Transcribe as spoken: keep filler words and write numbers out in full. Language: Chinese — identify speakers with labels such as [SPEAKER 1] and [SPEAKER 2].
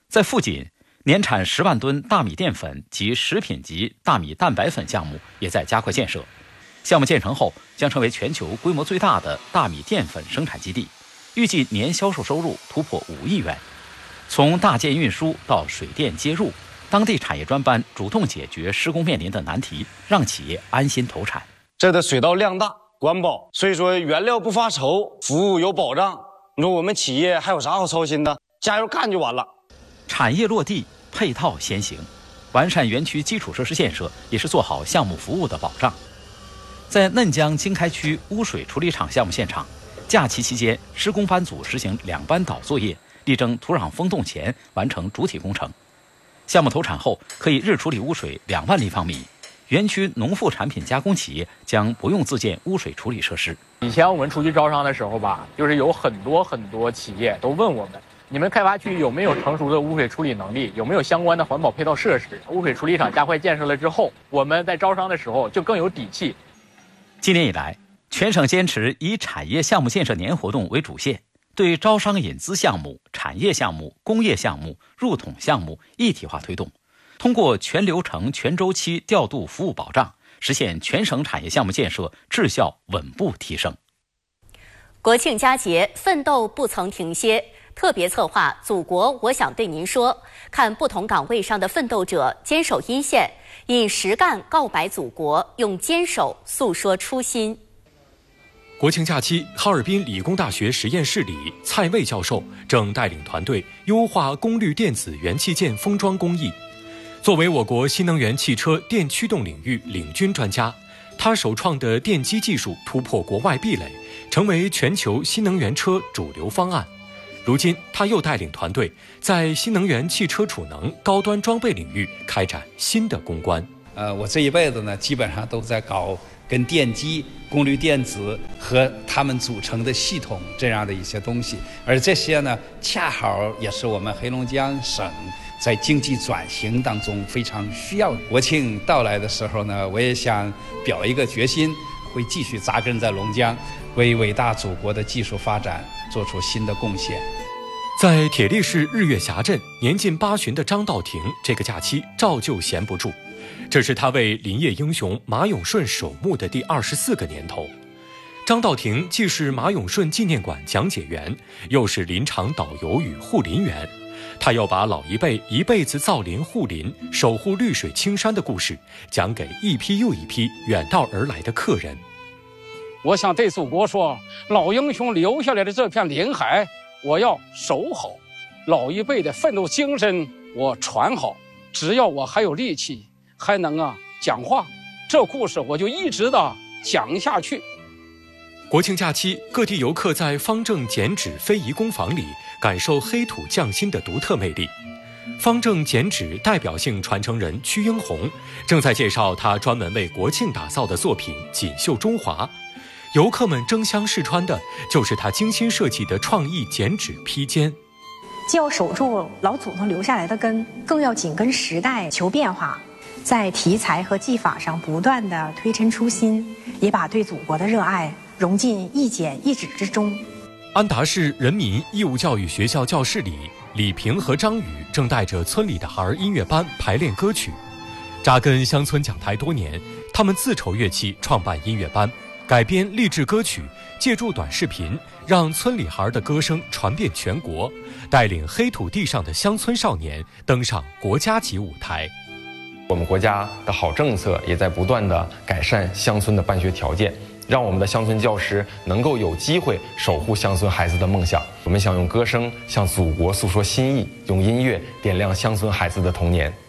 [SPEAKER 1] 在富锦，年产十万吨大米淀粉及食品级大米蛋白粉项目也在加快建设。项目建成后，将成为全球规模最大的大米淀粉生产基地，预计年销售收入突破五亿元。从大件运输到水电接入，当地产业专班主动解决施工面临的难题，让企业安心投产。
[SPEAKER 2] 这的水稻量大，管饱，所以说原料不发愁，服务有保障。你说我们企业还有啥好操心的？加油干就完了。
[SPEAKER 1] 产业落地，配套先行，完善园区基础设施建设，也是做好项目服务的保障。在嫩江经开区污水处理厂项目现场，假期期间，施工班组实行两班倒作业，力争土壤封冻前完成主体工程。项目投产后，可以日处理污水两万立方米。园区农副产品加工企业将不用自建污水处理设施。
[SPEAKER 3] 以前我们出去招商的时候吧，就是有很多很多企业都问我们，你们开发区有没有成熟的污水处理能力，有没有相关的环保配套设施？污水处理厂加快建设了之后，我们在招商的时候就更有底气。
[SPEAKER 1] 今年以来，全省坚持以产业项目建设年活动为主线，对招商引资项目、产业项目、工业项目、入统项目一体化推动，通过全流程、全周期调度服务保障，实现全省产业项目建设质效稳步提升。
[SPEAKER 4] 国庆佳节，奋斗不曾停歇。特别策划《祖国，我想对您说》，看不同岗位上的奋斗者坚守一线，以实干告白祖国，用坚守诉说初心。
[SPEAKER 5] 国庆假期，哈尔滨理工大学实验室里，蔡卫教授正带领团队优化功率电子元器件封装工艺。作为我国新能源汽车电驱动领域领军专家，他首创的电机技术突破国外壁垒，成为全球新能源车主流方案。如今，他又带领团队在新能源汽车储能高端装备领域开展新的攻关。
[SPEAKER 6] 呃，我这一辈子呢，基本上都在搞跟电机、功率电子和它们组成的系统这样的一些东西，而这些呢，恰好也是我们黑龙江省在经济转型当中非常需要的。国庆到来的时候呢，我也想表一个决心，会继续扎根在龙江，为伟大祖国的技术发展做出新的贡献。
[SPEAKER 5] 在铁力市日月峡镇，年近八旬的张道庭这个假期照旧闲不住，这是他为林业英雄马永顺守墓的第二十四个年头。张道庭既是马永顺纪念馆讲解员，又是林场导游与护林员。他要把老一辈一辈子造林护林、守护绿水青山的故事讲给一批又一批远道而来的客人。
[SPEAKER 7] 我想对祖国说，老英雄留下来的这片林海，我要守好；老一辈的奋斗精神，我传好。只要我还有力气，还能啊讲话，这故事我就一直的讲下去。
[SPEAKER 5] 国庆假期，各地游客在方正剪纸非遗工坊里感受黑土匠心的独特魅力。方正剪纸代表性传承人屈英红正在介绍他专门为国庆打造的作品《锦绣中华》。游客们争相试穿的就是他精心设计的创意剪纸披肩。
[SPEAKER 8] 既要守住老祖宗留下来的根，更要紧跟时代求变化，在题材和技法上不断地推陈出新，也把对祖国的热爱融进一剪一纸之中。
[SPEAKER 5] 安达市人民义务教育学校教室里，李平和张宇正带着村里的孩儿音乐班排练歌曲。扎根乡村讲台多年，他们自筹乐器创办音乐班，改编励志歌曲，借助短视频让村里孩儿的歌声传遍全国，带领黑土地上的乡村少年登上国家级舞台。
[SPEAKER 9] 我们国家的好政策也在不断的改善乡村的办学条件，让我们的乡村教师能够有机会守护乡村孩子的梦想。我们想用歌声向祖国诉说心意，用音乐点亮乡村孩子的童年。